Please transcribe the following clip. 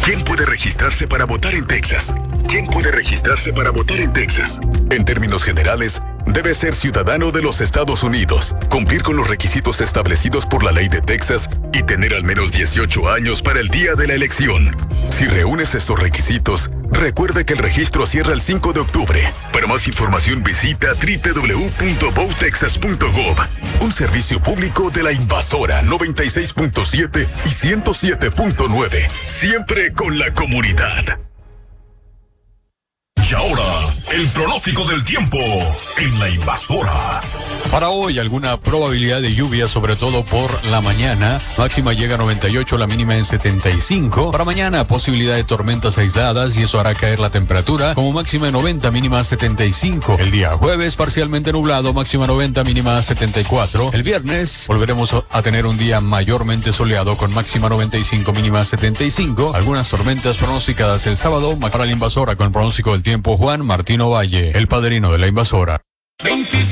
¿Quién puede registrarse para votar en Texas? ¿Quién puede registrarse para votar en Texas? En términos generales, debe ser ciudadano de los Estados Unidos, cumplir con los requisitos establecidos por la ley de Texas y tener al menos 18 años para el día de la elección. Si reúnes estos requisitos, recuerda que el registro cierra el 5 de octubre. Para más información visita www.votexas.gov. Un servicio público de la Invasora 96.7 y 107.9. Siempre con la comunidad. Y ahora, el pronóstico del tiempo en la Invasora. Para hoy, alguna probabilidad de lluvia, sobre todo por la mañana. Máxima llega a 98, la mínima en 75. Para mañana, posibilidad de tormentas aisladas y eso hará caer la temperatura como máxima en 90, mínima 75. El día jueves, parcialmente nublado, máxima 90, mínima 74. El viernes, volveremos a tener un día mayormente soleado con máxima 95, mínima 75. Algunas tormentas pronosticadas el sábado. Para la Invasora, con el pronóstico del tiempo, Juan Martino Valle, el padrino de la Invasora. 25